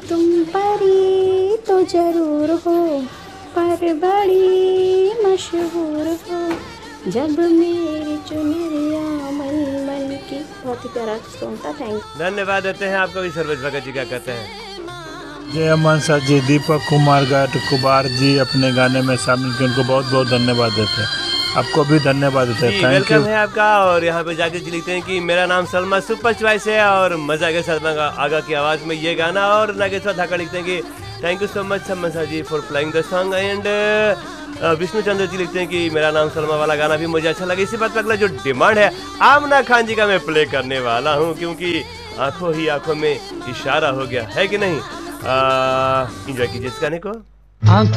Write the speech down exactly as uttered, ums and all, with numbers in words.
तुम परी तो जरूर हो, पर बड़ी मशहूर हो, जब मेरी चुनरिया मलमल की। बहुत ही प्यारा सॉन्ग था। थैंक धन्यवाद देते हैं आपको भी। सर्वेश भगत जी क्या कहते हैं? जय अमन सर जी, दीपक कुमार गाट कुमार जी अपने गाने में शामिल किए, उनको बहुत बहुत धन्यवाद देते हैं। आपको भी धन्यवाद देते हैं, जी थैंक यू। वेलकम है आपका। और यहाँ पे जाके जी लिखते हैं कि मेरा नाम सलमा सुपर चॉइस है और मजा आ गया सलमा का आगा की आवाज़ में ये गाना। और नागेश्वर धाका लिखते हैं कि thank you so much Salma sir ji for playing the song. And Vishnu Chandra ji लिखते हैं कि मेरा नाम सलमा वाला गाना भी मुझे अच्छा लगा। इसी बात पर अगला जो डिमांड है आमना खान जी का मैं प्ले करने वाला हूँ, क्योंकि आंखों ही आंखों में इशारा हो गया है कि नहीं। एंजॉय कीजिए इस गाने को।